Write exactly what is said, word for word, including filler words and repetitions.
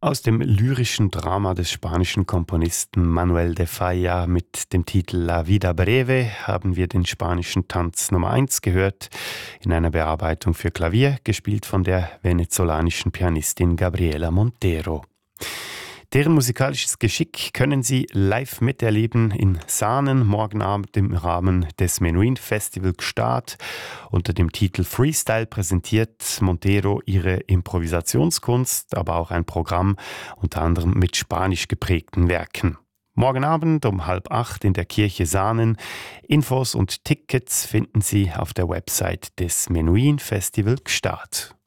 Aus dem lyrischen Drama des spanischen Komponisten Manuel de Falla mit dem Titel La Vida Breve haben wir den spanischen Tanz Nummer eins gehört, in einer Bearbeitung für Klavier, gespielt von der venezolanischen Pianistin Gabriela Montero. Deren musikalisches Geschick können Sie live miterleben in Saanen morgen Abend im Rahmen des Menuhin Festival Gstaad. Unter dem Titel Freestyle präsentiert Montero ihre Improvisationskunst, aber auch ein Programm, unter anderem mit spanisch geprägten Werken. Morgen Abend um halb acht in der Kirche Saanen. Infos und Tickets finden Sie auf der Website des Menuhin Festival Gstaad.